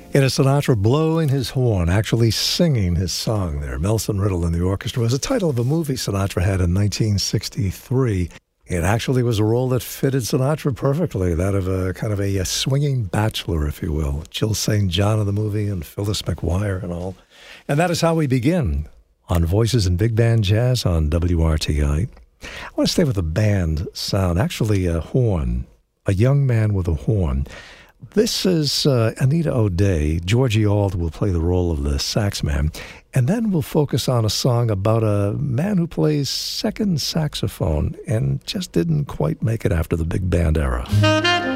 It is Sinatra blowing his horn, actually singing his song there. Melson Riddle in the orchestra was the title of a movie Sinatra had in 1963. It actually was a role that fitted Sinatra perfectly, that of a kind of a swinging bachelor, if you will. Jill St. John in the movie and Phyllis McGuire and all. And that is how we begin on Voices in Big Band Jazz on WRTI. I want to stay with the band sound, actually a horn, a young man with a horn. This is Anita O'Day. Georgie Auld will play the role of the sax man. And then we'll focus on a song about a man who plays second saxophone and just didn't quite make it after the big band era.